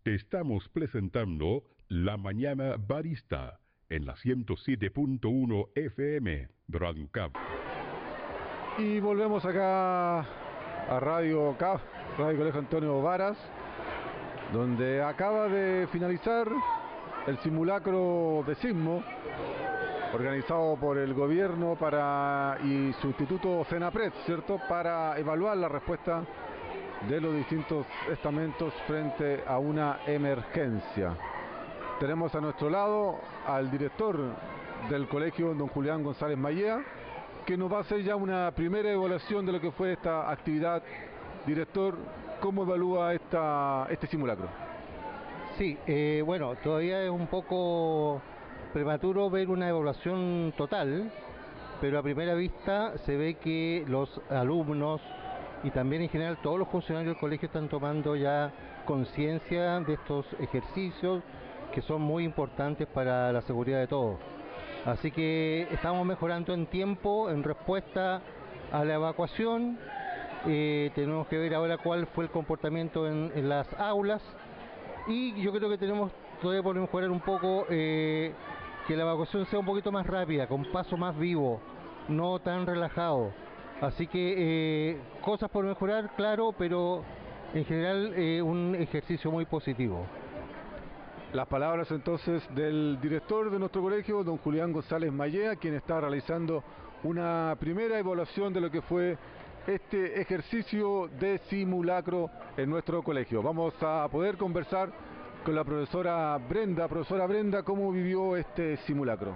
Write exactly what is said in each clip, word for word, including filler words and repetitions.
Te estamos presentando La Mañana Barista en la ciento siete punto uno F M Brancap. Y volvemos acá a Radio C A F, Radio Colegio Antonio Varas, donde acaba de finalizar el simulacro de sismo organizado por el gobierno para y su instituto CENAPRED, ¿cierto?, para evaluar la respuesta de los distintos estamentos frente a una emergencia. Tenemos a nuestro lado al director del colegio, don Julián González Mallea, que nos va a hacer ya una primera evaluación de lo que fue esta actividad. Director, ¿cómo evalúa esta, este simulacro? Sí, eh, bueno, todavía es un poco prematuro ver una evaluación total, pero a primera vista se ve que los alumnos y también en general todos los funcionarios del colegio están tomando ya conciencia de estos ejercicios que son muy importantes para la seguridad de todos. Así que estamos mejorando en tiempo, en respuesta a la evacuación. Eh, tenemos que ver ahora cuál fue el comportamiento en, en las aulas, y yo creo que tenemos todavía por mejorar un poco, eh, que la evacuación sea un poquito más rápida, con paso más vivo, no tan relajado. Así que eh, cosas por mejorar, claro, pero en general eh, un ejercicio muy positivo. Las palabras entonces del director de nuestro colegio, don Julián González Mallea, quien está realizando una primera evaluación de lo que fue este ejercicio de simulacro en nuestro colegio. Vamos a poder conversar con la profesora Brenda. Profesora Brenda, ¿cómo vivió este simulacro?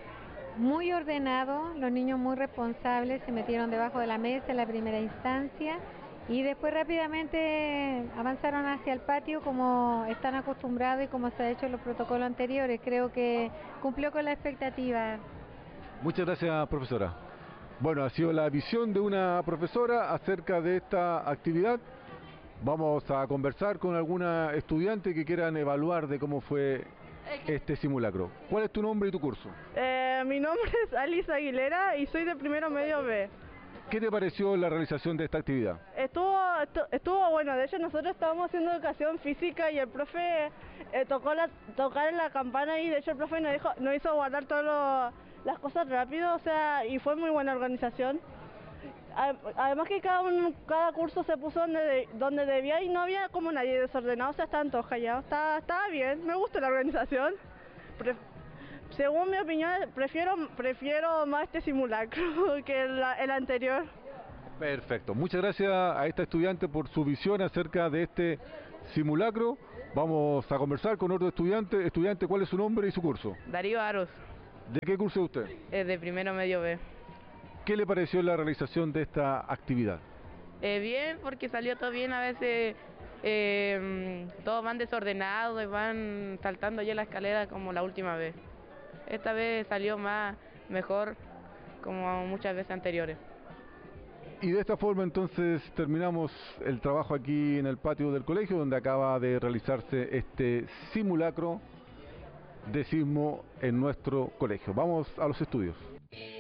Muy ordenado, los niños muy responsables, se metieron debajo de la mesa en la primera instancia y después rápidamente avanzaron hacia el patio como están acostumbrados y como se ha hecho en los protocolos anteriores. Creo que cumplió con la expectativa. Muchas gracias, profesora. Bueno, ha sido la visión de una profesora acerca de esta actividad. Vamos a conversar con alguna estudiante que quieran evaluar de cómo fue este simulacro. ¿Cuál es tu nombre y tu curso? Eh, mi nombre es Alice Aguilera y soy de primero medio B. ¿Qué te pareció la realización de esta actividad? Estuvo, estu- estuvo bueno, de hecho nosotros estábamos haciendo educación física y el profe eh, tocó la, tocar en la campana y de hecho el profe nos, dijo, nos hizo guardar todas las cosas rápido, o sea, y fue muy buena organización. Además que cada, un, cada curso se puso donde, de, donde debía y no había como nadie desordenado, o sea, estaban todos callados, estaba, estaba bien, me gusta la organización. Pre según mi opinión, prefiero, prefiero más este simulacro que el, el anterior. Perfecto, muchas gracias a esta estudiante por su visión acerca de este simulacro. Vamos a conversar con otro estudiante. Estudiante, ¿cuál es su nombre y su curso? Darío Aros. ¿De qué curso es usted? Eh, de primero medio B. ¿Qué le pareció la realización de esta actividad? Eh, bien, porque salió todo bien. A veces eh, todos van desordenados y van saltando ya la escalera como la última vez. Esta vez salió más mejor como muchas veces anteriores. Y de esta forma entonces terminamos el trabajo aquí en el patio del colegio, donde acaba de realizarse este simulacro de sismo en nuestro colegio. Vamos a los estudios.